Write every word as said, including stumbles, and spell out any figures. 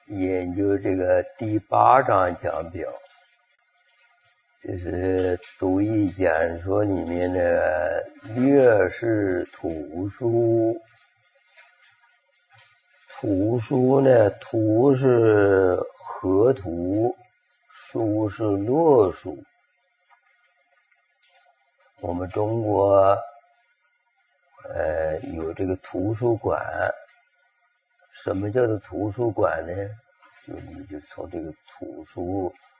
研究这个第八章讲表，就是读一讲说里面的略是图书。图书呢，图是河图，书是洛书。我们中国呃有这个图书馆。什么叫做图书馆呢？就你就从这个图书